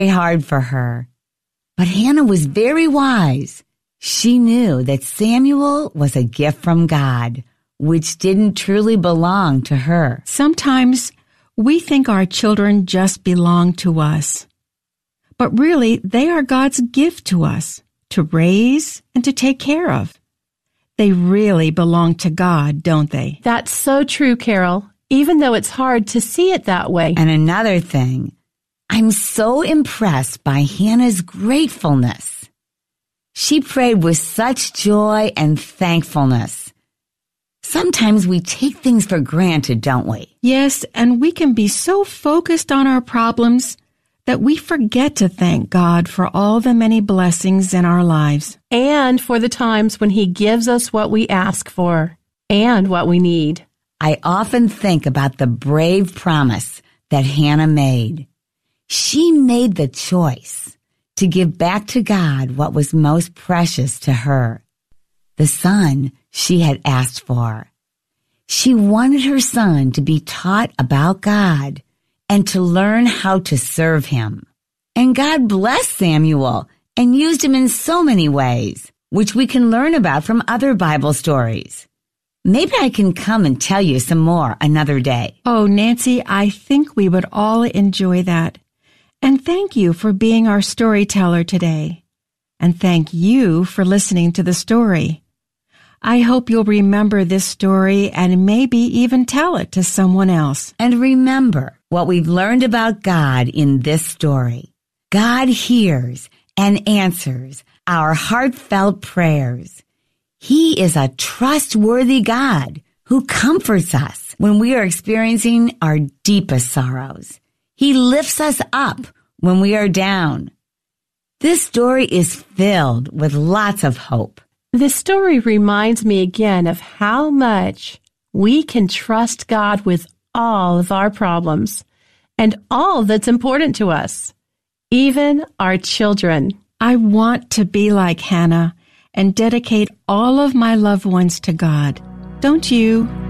hard for her. But Hannah was very wise. She knew that Samuel was a gift from God, which didn't truly belong to her. Sometimes we think our children just belong to us. But really, they are God's gift to us, to raise and to take care of. They really belong to God, don't they? That's so true, Carol, even though it's hard to see it that way. And another thing, I'm so impressed by Hannah's gratefulness. She prayed with such joy and thankfulness. Sometimes we take things for granted, don't we? Yes, and we can be so focused on our problems that we forget to thank God for all the many blessings in our lives. And for the times when He gives us what we ask for and what we need. I often think about the brave promise that Hannah made. She made the choice to give back to God what was most precious to her, the son she had asked for. She wanted her son to be taught about God and to learn how to serve Him. And God blessed Samuel and used him in so many ways, which we can learn about from other Bible stories. Maybe I can come and tell you some more another day. Oh, Nancy, I think we would all enjoy that. And thank you for being our storyteller today. And thank you for listening to the story. I hope you'll remember this story and maybe even tell it to someone else. And remember what we've learned about God in this story. God hears and answers our heartfelt prayers. He is a trustworthy God who comforts us when we are experiencing our deepest sorrows. He lifts us up when we are down. This story is filled with lots of hope. This story reminds me again of how much we can trust God with all of our problems and all that's important to us, even our children. I want to be like Hannah and dedicate all of my loved ones to God. Don't you?